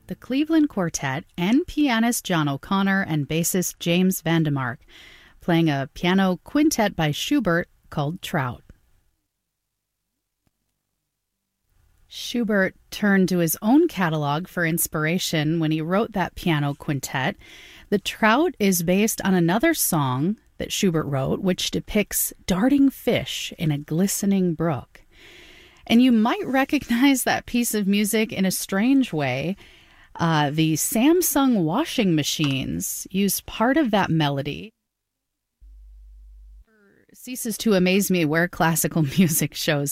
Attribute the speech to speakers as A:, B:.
A: the Cleveland Quartet, and pianist John O'Connor and bassist James Vandemark, playing a piano quintet by Schubert called Trout. Schubert turned to his own catalog for inspiration when he wrote that piano quintet. The Trout is based on another song that Schubert wrote, which depicts darting fish in a glistening brook. And you might recognize that piece of music in a strange way. The Samsung washing machines used part of that melody. It ceases to amaze me where classical music shows